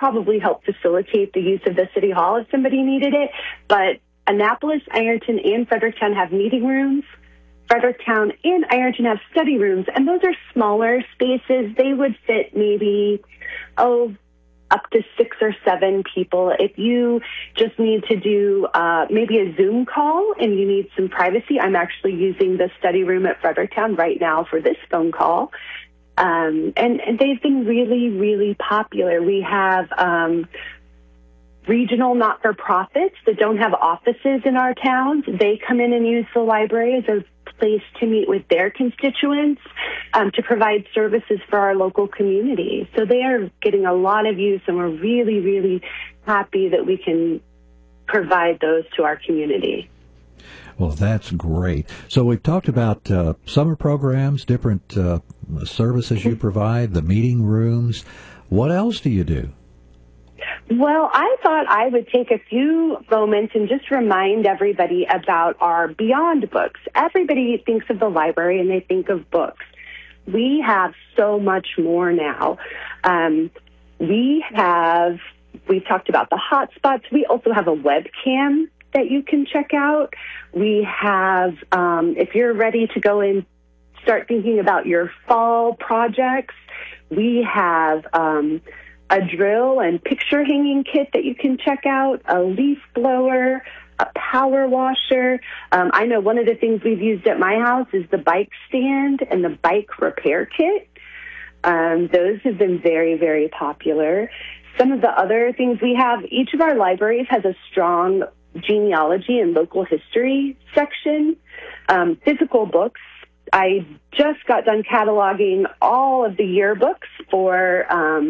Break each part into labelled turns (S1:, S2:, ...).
S1: probably help facilitate the use of the City Hall if somebody needed it. But Annapolis, Ironton, and Fredericktown have meeting rooms. Fredericktown and Ironton have study rooms, and those are smaller spaces. They would fit maybe, up to 6 or 7 people. If you just need to do maybe a Zoom call and you need some privacy, I'm actually using the study room at Fredericktown right now for this phone call. And they've been really, really popular. We have regional not-for-profits that don't have offices in our towns. They come in and use the library as a place to meet with their constituents, to provide services for our local community. So they are getting a lot of use, and we're really, really happy that we can provide those to our community.
S2: Well, that's great. So we've talked about summer programs, different services you provide, the meeting rooms. What else do you do?
S1: Well, I thought I would take a few moments and just remind everybody about our Beyond books. Everybody thinks of the library and they think of books. We have so much more now. We've talked about the hotspots. We also have a webcam that you can check out. We have, if you're ready to go and start thinking about your fall projects, we have a drill and picture hanging kit that you can check out, a leaf blower, a power washer. I know one of the things we've used at my house is the bike stand and the bike repair kit. Those have been very, very popular. Some of the other things we have, each of our libraries has a strong genealogy and local history section. Physical books. I just got done cataloging all of the yearbooks for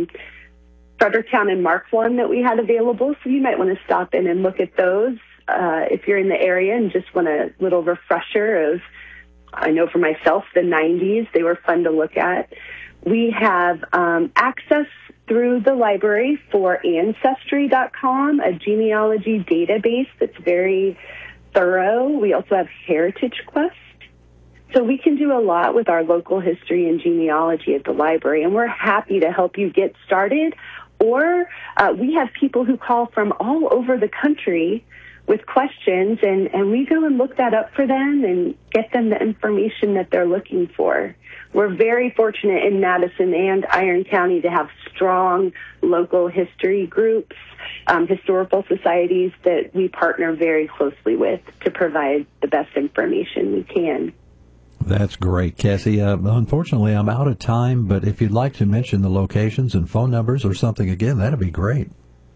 S1: Fredericktown and Mark One that we had available, so you might want to stop in and look at those if you're in the area and just want a little refresher of, I know for myself, the 90s. They were fun to look at. We have access through the library for Ancestry.com, a genealogy database that's very thorough. We also have Heritage Quest. So we can do a lot with our local history and genealogy at the library, and we're happy to help you get started. Or we have people who call from all over the country with questions, and we go and look that up for them and get them the information that they're looking for. We're very fortunate in Madison and Iron County to have strong local history groups, historical societies that we partner very closely with to provide the best information we can.
S2: That's great, Cassie. Unfortunately, I'm out of time, but if you'd like to mention the locations and phone numbers or something again, that'd be great.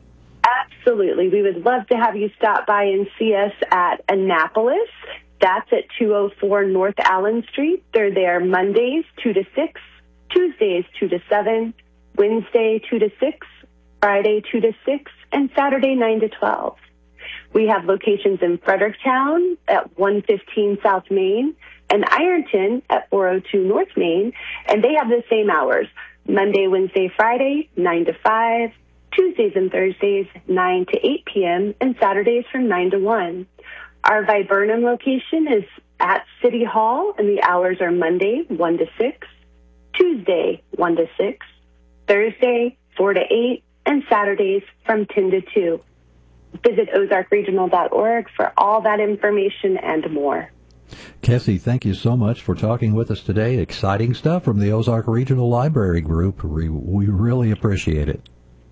S1: Absolutely. We would love to have you stop by and see us at Annapolis. That's at 204 North Allen Street. They're there Mondays 2 to 6, Tuesdays 2 to 7, Wednesday 2 to 6, Friday 2 to 6, and Saturday 9 to 12. We have locations in Fredericktown at 115 South Main and Ironton at 402 North Main, and they have the same hours, Monday, Wednesday, Friday, 9 to 5, Tuesdays and Thursdays, 9 to 8 p.m., and Saturdays from 9 to 1. Our Viburnum location is at City Hall, and the hours are Monday, 1 to 6, Tuesday, 1 to 6, Thursday, 4 to 8, and Saturdays from 10 to 2. Visit ozarkregional.org for all that information and more.
S2: Cassie, thank you so much for talking with us today. Exciting stuff from the Ozark Regional Library Group. We really appreciate it.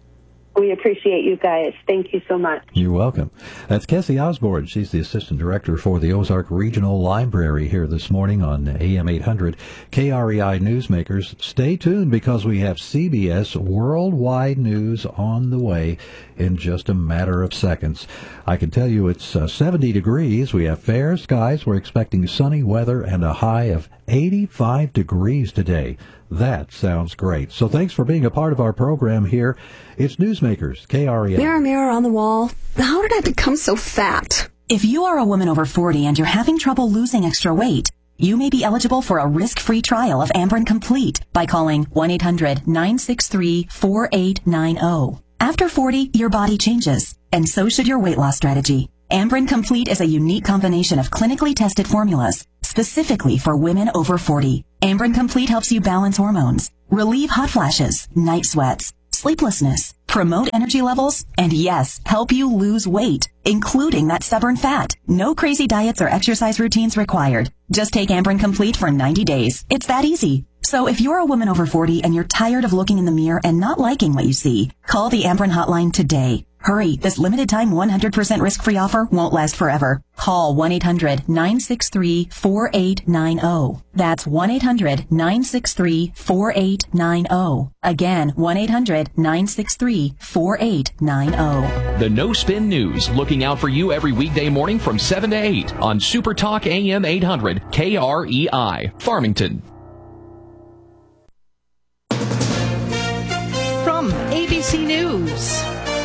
S1: We appreciate you guys. Thank you so much.
S2: You're welcome. That's Cassie Osborne. She's the Assistant Director for the Ozark Regional Library here this morning on AM 800 KREI Newsmakers. Stay tuned because we have CBS Worldwide News on the way in just a matter of seconds. I can tell you it's 70 degrees. We have fair skies. We're expecting sunny weather and a high of 85 degrees today. That sounds great. So thanks for being a part of our program here. It's Newsmakers, KREI.
S3: Mirror, mirror on the wall, how did I become so fat?
S4: If you are a woman over 40 and you're having trouble losing extra weight, you may be eligible for a risk-free trial of Amberen Complete by calling 1-800-963-4890. After 40, your body changes, and so should your weight loss strategy. Amberen Complete is a unique combination of clinically tested formulas specifically for women over 40. Amberen Complete helps you balance hormones, relieve hot flashes, night sweats, sleeplessness, promote energy levels, and yes, help you lose weight, including that stubborn fat. No crazy diets or exercise routines required. Just take Ambrin Complete for 90 days. It's that easy. So if you're a woman over 40 and you're tired of looking in the mirror and not liking what you see, call the Ambrin hotline today. Hurry, this limited time 100% risk-free offer won't last forever. Call 1-800-963-4890. That's 1-800-963-4890. Again, 1-800-963-4890.
S5: The No Spin News, looking out for you every weekday morning from 7 to 8 on Super Talk AM 800 KREI, Farmington.
S6: From ABC News,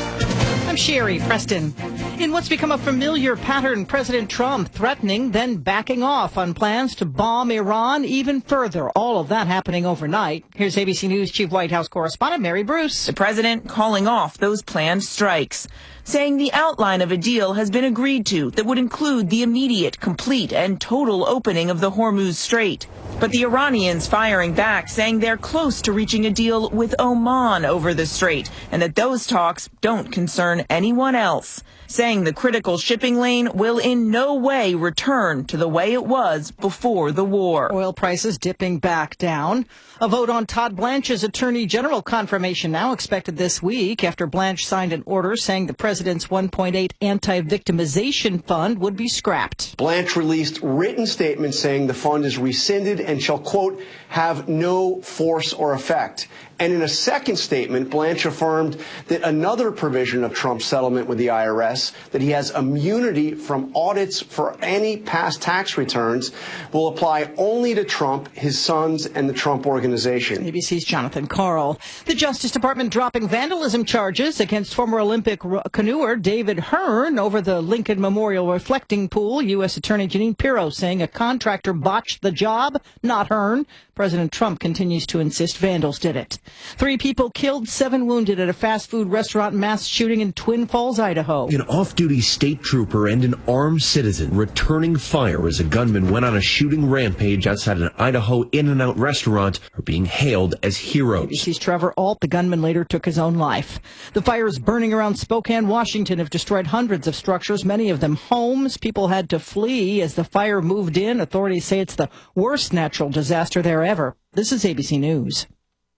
S6: I'm Sherry Preston. In what's become a familiar pattern, President Trump threatening, then backing off on plans to bomb Iran even further. All of that happening overnight. Here's ABC News Chief White House correspondent Mary Bruce.
S7: The president calling off those planned strikes, saying the outline of a deal has been agreed to that would include the immediate, complete, and total opening of the Hormuz Strait. But the Iranians firing back, saying they're close to reaching a deal with Oman over the strait, and that those talks don't concern anyone else, saying the critical shipping lane will in no way return to the way it was before the war.
S6: Oil prices dipping back down. A vote on Todd Blanche's Attorney General confirmation now expected this week after Blanche signed an order saying the president's $1.8 anti-victimization fund would be scrapped.
S8: Blanche released written statements saying the fund is rescinded and shall, quote, have no force or effect. And in a second statement, Blanche affirmed that another provision of Trump's settlement with the IRS, that he has immunity from audits for any past tax returns, will apply only to Trump, his sons, and the Trump Organization.
S6: ABC's Jonathan Karl. The Justice Department dropping vandalism charges against former Olympic canoer David Hearn over the Lincoln Memorial reflecting pool. U.S. Attorney Jeanine Pirro saying a contractor botched the job, not Hearn. President Trump continues to insist vandals did it. 3 people killed, 7 wounded at a fast food restaurant mass shooting in Twin Falls, Idaho.
S9: An off-duty state trooper and an armed citizen returning fire as a gunman went on a shooting rampage outside an Idaho In-N-Out restaurant are being hailed as heroes.
S6: ABC's Trevor Alt, the gunman, later took his own life. The fires burning around Spokane, Washington have destroyed hundreds of structures, many of them homes. People had to flee as the fire moved in. Authorities say it's the worst natural disaster there ever. This is ABC News.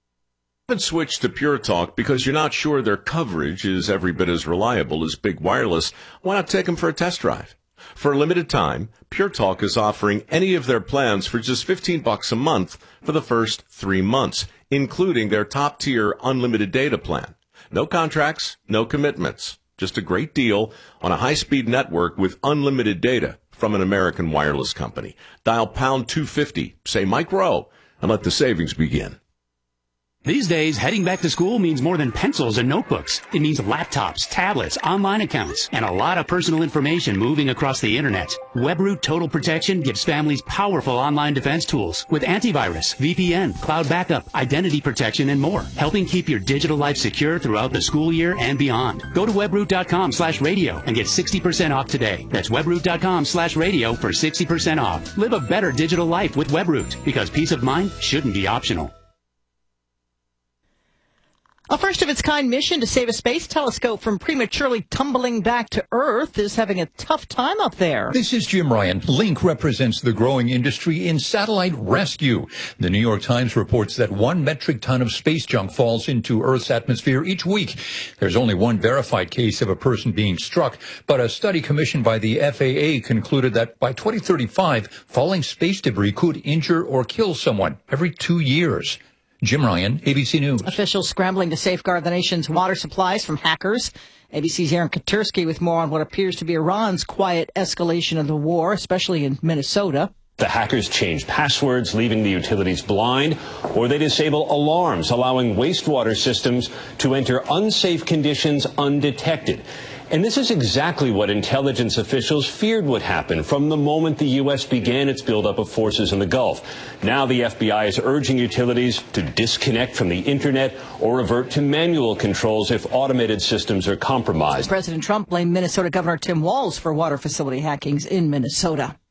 S10: Switch to Pure Talk because you're not sure their coverage is every bit as reliable as Big Wireless. Why not take them for a test drive? For a limited time, Pure Talk is offering any of their plans for just $15 a month for the first 3 months, including their top-tier unlimited data plan. No contracts, no commitments. Just a great deal on a high-speed network with unlimited data from an American wireless company. Dial pound 250, say Mike Rowe, and let the savings begin.
S11: These days, heading back to school means more than pencils and notebooks. It means laptops, tablets, online accounts, and a lot of personal information moving across the internet. WebRoot Total Protection gives families powerful online defense tools with antivirus, VPN, cloud backup, identity protection, and more, helping keep your digital life secure throughout the school year and beyond. Go to webroot.com/radio and get 60% off today. That's webroot.com/radio for 60% off. Live a better digital life with WebRoot, because peace of mind shouldn't be optional.
S6: A first-of-its-kind mission to save a space telescope from prematurely tumbling back to Earth is having a tough time up there.
S12: This is Jim Ryan. Link represents the growing industry in satellite rescue. The New York Times reports that 1 metric ton of space junk falls into Earth's atmosphere each week. There's only one verified case of a person being struck, but a study commissioned by the FAA concluded that by 2035, falling space debris could injure or kill someone every 2 years. Jim Ryan, ABC News.
S6: Officials scrambling to safeguard the nation's water supplies from hackers. ABC's Aaron Katursky with more on what appears to be Iran's quiet escalation of the war, especially in Minnesota.
S13: The hackers change passwords, leaving the utilities blind, or they disable alarms, allowing wastewater systems to enter unsafe conditions undetected. And this is exactly what intelligence officials feared would happen from the moment the U.S. began its buildup of forces in the Gulf. Now the FBI is urging utilities to disconnect from the internet or revert to manual controls if automated systems are compromised.
S6: President Trump blamed Minnesota Governor Tim Walz for water facility hackings in Minnesota.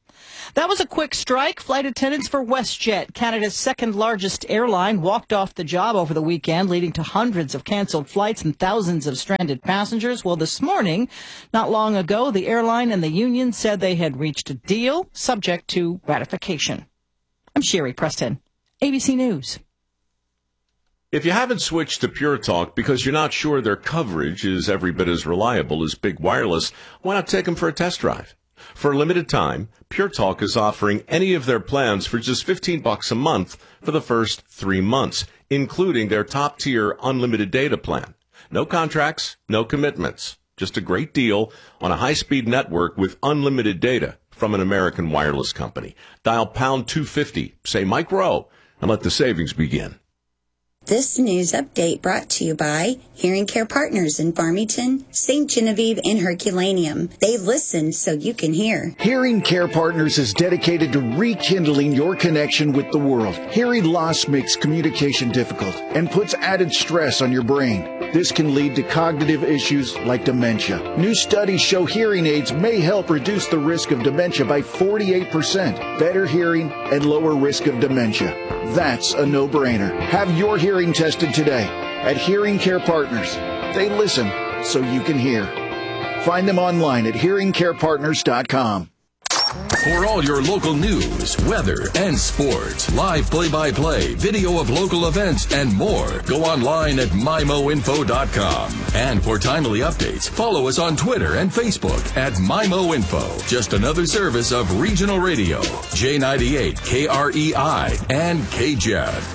S6: That was a quick strike. Flight attendants for WestJet, Canada's second largest airline, walked off the job over the weekend, leading to hundreds of canceled flights and thousands of stranded passengers. Well, this morning, not long ago, the airline and the union said they had reached a deal subject to ratification. I'm Sherry Preston, ABC News.
S10: If you haven't switched to Pure Talk because you're not sure their coverage is every bit as reliable as Big Wireless, why not take them for a test drive? For a limited time, Pure Talk is offering any of their plans for just $15 a month for the first 3 months, including their top-tier unlimited data plan. No contracts, no commitments. Just a great deal on a high-speed network with unlimited data from an American wireless company. Dial pound 250, say Mike Rowe, and let the savings begin.
S14: This news update brought to you by Hearing Care Partners in Farmington, St. Genevieve, and Herculaneum. They listen so you can hear.
S15: Hearing Care Partners is dedicated to rekindling your connection with the world. Hearing loss makes communication difficult and puts added stress on your brain. This can lead to cognitive issues like dementia. New studies show hearing aids may help reduce the risk of dementia by 48%, better hearing, and lower risk of dementia. That's a no-brainer. Have your hearing tested today at Hearing Care Partners. They listen so you can hear. Find them online at hearingcarepartners.com.
S16: For all your local news, weather, and sports, live play-by-play, video of local events, and more, go online at MIMOinfo.com. And for timely updates, follow us on Twitter and Facebook at MIMOinfo. Just another service of Regional Radio, J98, KREI, and KJAD.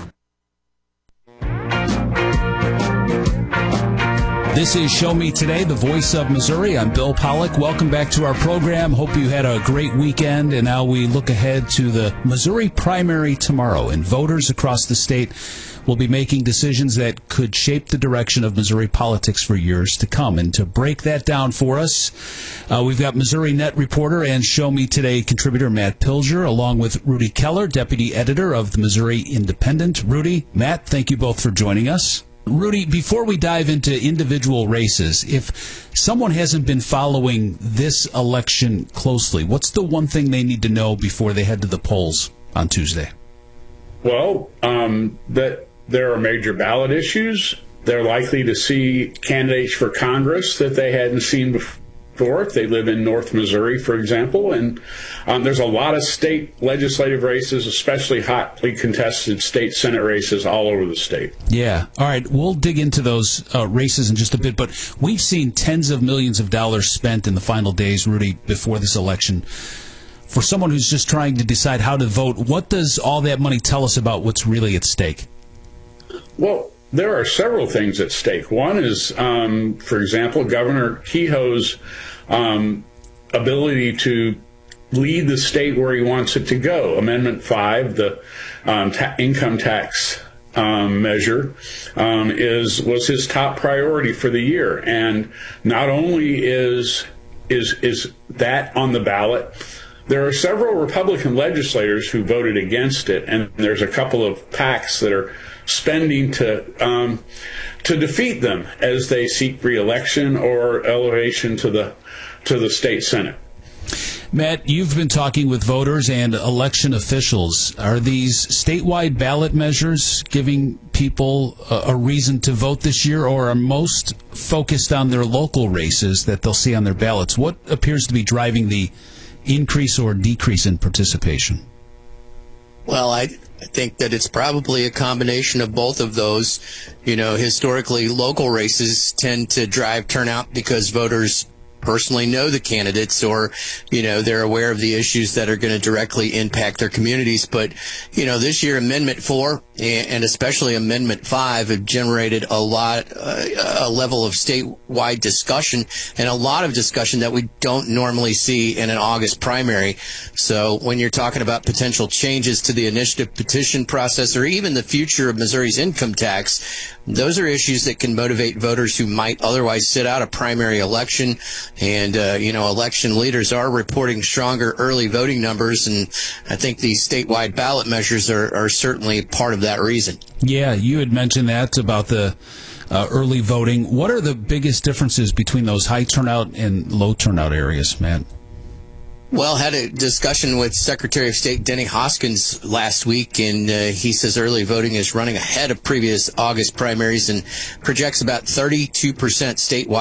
S17: This is Show Me Today, the voice of Missouri. I'm Bill Pollock. Welcome back to our program. Hope you had a great weekend. And now we look ahead to the Missouri primary tomorrow. And voters across the state will be making decisions that could shape the direction of Missouri politics for years to come. And to break that down for us, we've got Missouri Net reporter and Show Me Today contributor Matt Pilger, along with Rudy Keller, deputy editor of the Missouri Independent. Rudy, Matt, thank you both for joining us. Rudy, before we dive into individual races, if someone hasn't been following this election closely, what's the one thing they need to know before they head to the polls on Tuesday?
S18: Well, that there are major ballot issues. They're likely to see candidates for Congress that they hadn't seen before if they live in North Missouri, for example. And there's a lot of state legislative races, especially hotly contested state Senate races all over the state.
S17: Yeah. All right. We'll dig into those races in just a bit. But we've seen tens of millions of dollars spent in the final days, Rudy, before this election. For someone who's just trying to decide how to vote, what does all that money tell us about what's really at stake?
S18: Well, there are several things at stake. One is, for example, Governor Kehoe's ability to lead the state where he wants it to go. Amendment 5, the income tax measure, was his top priority for the year. And not only is that on the ballot, there are several Republican legislators who voted against it, and there's a couple of PACs that are spending to defeat them as they seek re-election or elevation to the state Senate.
S17: Matt, you've been talking with voters and election officials. Are these statewide ballot measures giving people a reason to vote this year, or are most focused on their local races that they'll see on their ballots? What appears to be driving the increase or decrease in participation?
S19: Well, I think that it's probably a combination of both of those. You know, historically, local races tend to drive turnout because voters personally know the candidates, or, you know, they're aware of the issues that are going to directly impact their communities. But, you know, this year, Amendment 4 and especially Amendment 5 have generated a level of statewide discussion and a lot of discussion that we don't normally see in an August primary. So when you're talking about potential changes to the initiative petition process or even the future of Missouri's income tax, those are issues that can motivate voters who might otherwise sit out a primary election. And, you know, election leaders are reporting stronger early voting numbers, and I think these statewide ballot measures are certainly part of that reason.
S17: Yeah, you had mentioned that about the early voting. What are the biggest differences between those high turnout and low turnout areas, Matt?
S19: Well, had a discussion with Secretary of State Denny Hoskins last week, and he says early voting is running ahead of previous August primaries and projects about 32% statewide